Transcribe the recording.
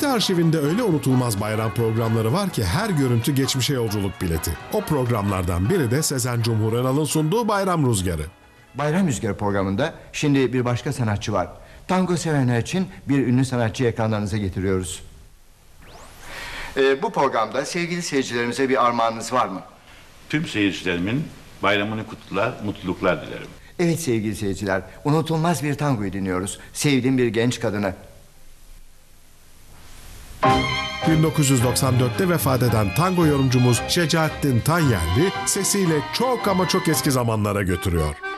TRT arşivinde öyle unutulmaz bayram programları var ki her görüntü geçmişe yolculuk bileti. O programlardan biri de Sezen Cumhur Önal'ın sunduğu Bayram Rüzgarı. Bayram Rüzgarı programında şimdi bir başka sanatçı var. Tango sevenler için bir ünlü sanatçı ekranlarınıza getiriyoruz. Bu programda sevgili seyircilerimize bir armağanınız var mı? Tüm seyircilerimin bayramını kutlar, mutluluklar dilerim. Evet sevgili seyirciler, unutulmaz bir tangoyu dinliyoruz. Sevdiğim bir genç kadını. 1994'te vefat eden tango yorumcumuz Şecaettin Tanyerli sesiyle çok ama çok eski zamanlara götürüyor.